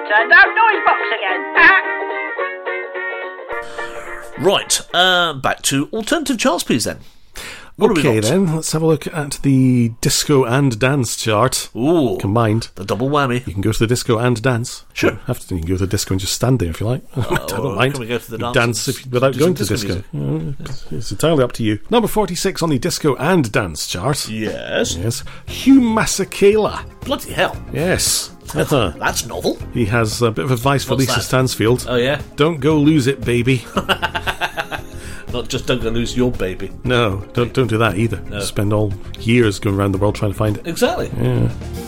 turned out noise box again. Right, back to alternative charts, please, then. What have we Okay, got? then, let's have a look at the disco and dance chart. Ooh, Combined. the double whammy. You can go to the disco and dance. Sure. You can go to the disco and just stand there if you like. I don't mind. Can we go to the You dance dance and without do going some to disco disco. It's entirely up to you. Number 46 on the disco and dance chart. Yes. Yes. Hugh Masekela. Bloody hell. Yes. Uh-huh. That's novel. He has a bit of advice for What's Lisa that? Stansfield. Oh, yeah? Don't go lose it, baby. Not just don't go lose your baby. No, don't do that either. No. Spend all years going around the world trying to find it. Exactly. Yeah.